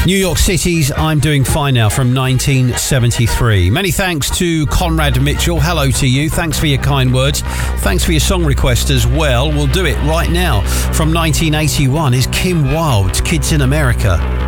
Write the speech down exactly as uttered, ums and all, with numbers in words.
New York City's I'm Doing Fine Now from nineteen seventy-three. Many thanks to Conrad Mitchell. Hello to you. Thanks for your kind words. Thanks for your song request as well. We'll do it right now. From nineteen eighty-one is Kim Wilde's Kids in America.